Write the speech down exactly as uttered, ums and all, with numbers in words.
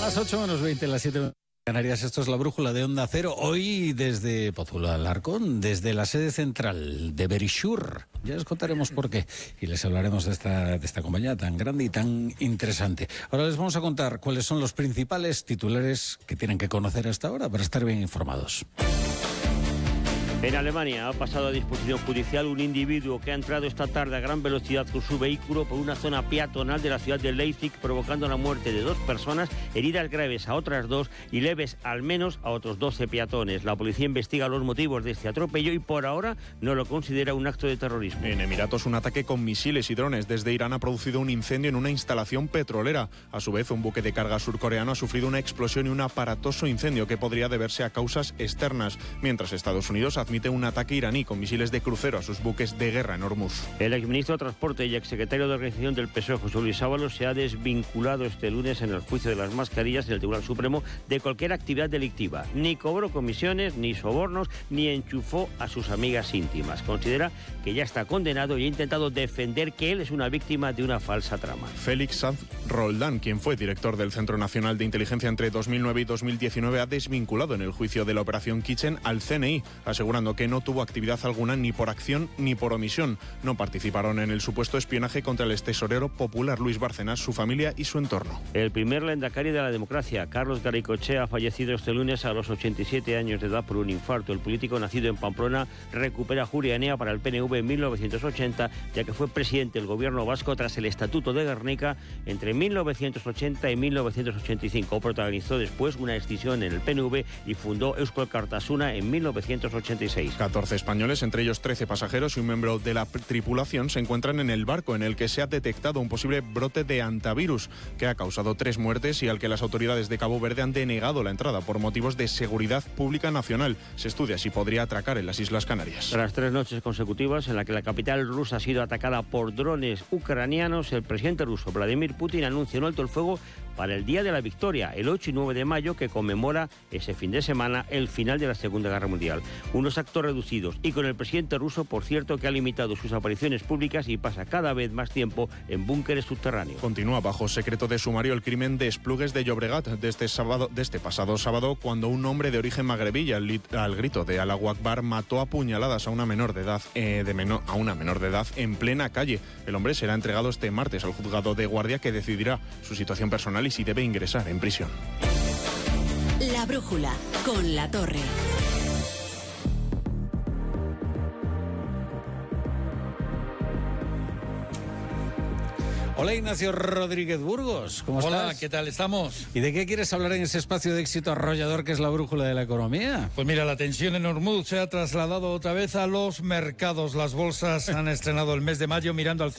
Las ocho menos veinte, las siete de Canarias. Esto es la brújula de Onda Cero. Hoy desde Pozuelo de Alarcón, desde la sede central de Verisure. Ya les contaremos por qué y les hablaremos de esta, de esta compañía tan grande y tan interesante. Ahora les vamos a contar cuáles son los principales titulares que tienen que conocer hasta ahora para estar bien informados. En Alemania ha pasado a disposición judicial un individuo que ha entrado esta tarde a gran velocidad con su vehículo por una zona peatonal de la ciudad de Leipzig, provocando la muerte de dos personas, heridas graves a otras dos y leves al menos a otros doce peatones. La policía investiga los motivos de este atropello y por ahora no lo considera un acto de terrorismo. En Emiratos, un ataque con misiles y drones desde Irán ha producido un incendio en una instalación petrolera. A su vez, un buque de carga surcoreano ha sufrido una explosión y un aparatoso incendio que podría deberse a causas externas, mientras Estados Unidos admite un ataque iraní con misiles de crucero a sus buques de guerra en Hormuz. El exministro de Transporte y exsecretario de Organización del P S O E, José Luis Ábalos, se ha desvinculado este lunes en el juicio de las mascarillas en el Tribunal Supremo de cualquier actividad delictiva. Ni cobró comisiones, ni sobornos, ni enchufó a sus amigas íntimas. Considera que ya está condenado y ha intentado defender que él es una víctima de una falsa trama. Félix Sanz Roldán, quien fue director del Centro Nacional de Inteligencia entre dos mil nueve y dos mil diecinueve, ha desvinculado en el juicio de la Operación Kitchen al C N I, asegurando que no tuvo actividad alguna ni por acción ni por omisión. No participaron en el supuesto espionaje contra el extesorero popular Luis Bárcenas, su familia y su entorno. El primer lehendakari de la democracia, Carlos Garaikoetxea, ha fallecido este lunes a los ochenta y siete años de edad por un infarto. El político nacido en Pamplona recupera Ajuria Enea para el P N V en mil novecientos ochenta, ya que fue presidente del gobierno vasco tras el Estatuto de Gernika entre mil novecientos ochenta y mil novecientos ochenta y cinco. Protagonizó después una escisión en el P N V y fundó Eusko Alkartasuna en mil novecientos ochenta y seis. catorce españoles, entre ellos trece pasajeros y un miembro de la tripulación, se encuentran en el barco en el que se ha detectado un posible brote de hantavirus que ha causado tres muertes y al que las autoridades de Cabo Verde han denegado la entrada por motivos de seguridad pública nacional. Se estudia si podría atracar en las Islas Canarias. Tras tres noches consecutivas en la que la capital rusa ha sido atacada por drones ucranianos, el presidente ruso Vladimir Putin anuncia un alto el fuego para el Día de la Victoria, el ocho y nueve de mayo, que conmemora ese fin de semana el final de la Segunda Guerra Mundial. Unos actos reducidos y con el presidente ruso, por cierto, que ha limitado sus apariciones públicas y pasa cada vez más tiempo en búnkeres subterráneos. Continúa bajo secreto de sumario el crimen de Esplugues de Llobregat de este, sábado, de este pasado sábado, cuando un hombre de origen magrebí, al, al grito de Allahu Akbar, mató a puñaladas a una menor de edad, eh, de menor, a una menor de edad en plena calle. El hombre será entregado este martes al juzgado de guardia, que decidirá su situación personal y si debe ingresar en prisión. La brújula con La Torre. Hola, Ignacio Rodríguez Burgos, ¿cómo estás? Hola, ¿qué tal estamos? ¿Y de qué quieres hablar en ese espacio de éxito arrollador que es la brújula de la economía? Pues mira, la tensión en Hormuz se ha trasladado otra vez a los mercados. Las bolsas han estrenado el mes de mayo mirando al